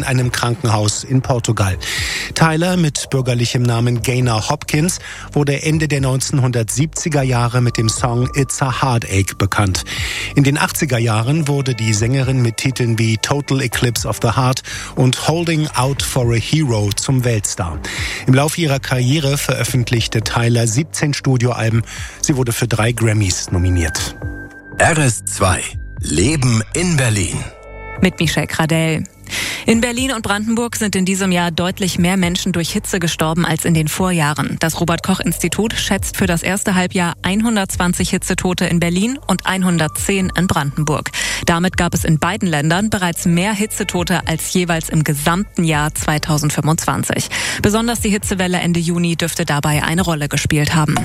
in einem Krankenhaus in Portugal. Tyler mit bürgerlichem Namen Gaynor Hopkins wurde Ende der 1970er Jahre mit dem Song It's a Heartache bekannt. In den 80er Jahren wurde die Sängerin mit Titeln wie Total Eclipse of the Heart und Holding Out for a Hero zum Weltstar. Im Laufe ihrer Karriere veröffentlichte Tyler 17 Studioalben. Sie wurde für 3 Grammys nominiert. RS2 Leben in Berlin. Mit Michelle Gradell. In Berlin und Brandenburg sind in diesem Jahr deutlich mehr Menschen durch Hitze gestorben als in den Vorjahren. Das Robert-Koch-Institut schätzt für das erste Halbjahr 120 Hitzetote in Berlin und 110 in Brandenburg. Damit gab es in beiden Ländern bereits mehr Hitzetote als jeweils im gesamten Jahr 2025. Besonders die Hitzewelle Ende Juni dürfte dabei eine Rolle gespielt haben.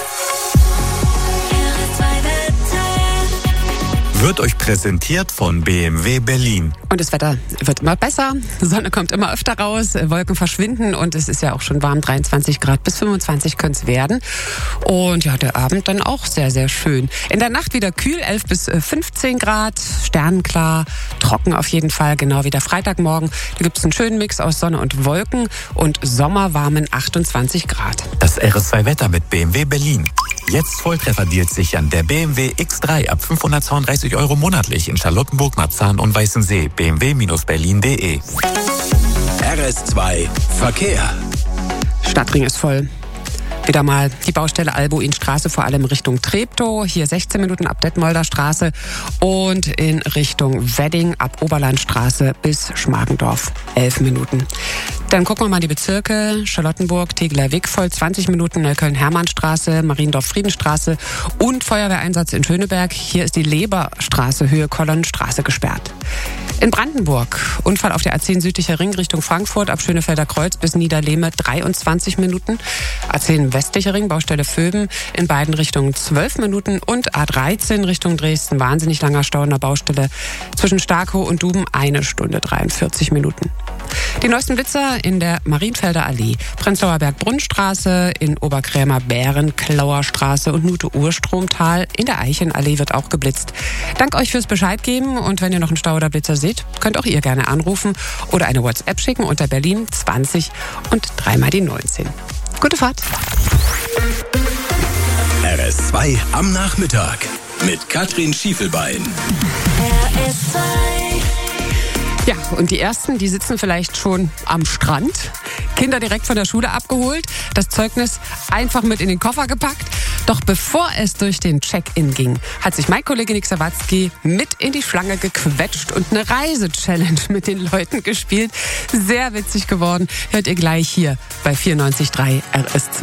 Wird euch präsentiert von BMW Berlin. Und das Wetter wird immer besser, die Sonne kommt immer öfter raus, Wolken verschwinden und es ist ja auch schon warm, 23 Grad bis 25 könnte es werden. Und ja, der Abend dann auch sehr, sehr schön. In der Nacht wieder kühl, 11 bis 15 Grad, sternenklar, trocken auf jeden Fall, genau wie der Freitagmorgen. Da gibt es einen schönen Mix aus Sonne und Wolken und sommerwarmen 28 Grad. Das RS2 Wetter mit BMW Berlin. Jetzt Volltreffer-Deals sichern. Der BMW X3 ab 532 € monatlich in Charlottenburg, Marzahn und Weißensee. bmw-berlin.de. RS2 Verkehr. Stadtring ist voll. Wieder mal die Baustelle Albuinstraße, vor allem Richtung Treptow. Hier 16 Minuten ab Detmolder Straße und in Richtung Wedding ab Oberlandstraße bis Schmargendorf 11 Minuten. Dann gucken wir mal die Bezirke. Charlottenburg, Tegeler Weg voll 20 Minuten, Neukölln-Hermannstraße, Mariendorf-Friedenstraße und Feuerwehreinsatz in Schöneberg. Hier ist die Leberstraße, Höhe Kolonnenstraße gesperrt. In Brandenburg, Unfall auf der A10 südlicher Ring Richtung Frankfurt, ab Schönefelder Kreuz bis Niederlehme 23 Minuten. A10 westlicher Ring, Baustelle Vöben, in beiden Richtungen 12 Minuten. Und A13 Richtung Dresden, wahnsinnig langer Stau in der Baustelle zwischen Starkow und Duben, 1 Stunde 43 Minuten. Die neuesten Blitzer in der Marienfelder Allee, Prenzlauer Berg-Brunnstraße, in Oberkrämer Bären, Klauer Straße und Nute-Urstromtal. In der Eichenallee wird auch geblitzt. Dank euch fürs Bescheid geben und wenn ihr noch einen Stau oder Blitzer seht, könnt auch ihr gerne anrufen oder eine WhatsApp schicken unter Berlin 20 und 3 die 19. Gute Fahrt. RS2 am Nachmittag mit Katrin Schiefelbein. RS2. Ja, und die Ersten, die sitzen vielleicht schon am Strand. Kinder direkt von der Schule abgeholt, das Zeugnis einfach mit in den Koffer gepackt. Doch bevor es durch den Check-in ging, hat sich mein Kollege Nick Sawatzki mit in die Schlange gequetscht und eine Reise-Challenge mit den Leuten gespielt. Sehr witzig geworden. Hört ihr gleich hier bei 94.3 RS2.